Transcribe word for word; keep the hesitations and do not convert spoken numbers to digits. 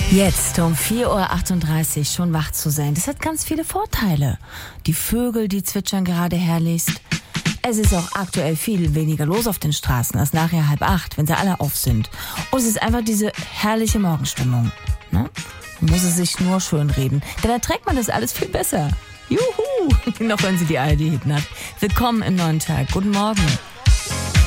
Jetzt um vier Uhr achtunddreißig schon wach zu sein, das hat ganz viele Vorteile. Die Vögel, die zwitschern gerade herrlichst. Es ist auch aktuell viel weniger los auf den Straßen als nachher halb acht, wenn sie alle auf sind. Und es ist einfach diese herrliche Morgenstimmung. Ne? Man muss es sich nur schön reden, dann erträgt man das alles viel besser. Juhu! Noch hören Sie die A R D-Hitnacht. Willkommen im neuen Tag. Guten Morgen.